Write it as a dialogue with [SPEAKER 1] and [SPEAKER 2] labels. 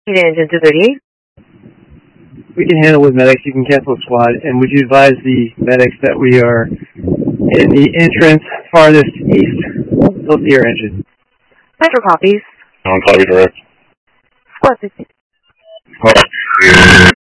[SPEAKER 1] Engine 238.
[SPEAKER 2] We can handle with medics. You can cancel squad. And would you advise the medics that we are in the entrance farthest east of the air engine?
[SPEAKER 1] Metro copies.
[SPEAKER 3] On copy direct.
[SPEAKER 1] Squad 16.
[SPEAKER 3] Copy.